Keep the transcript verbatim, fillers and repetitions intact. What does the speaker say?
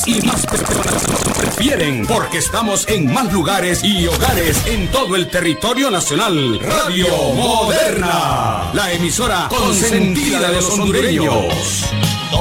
más y más personas nos prefieren porque estamos en más lugares y hogares en todo el territorio nacional. Radio Moderna, la emisora consentida de los hondureños.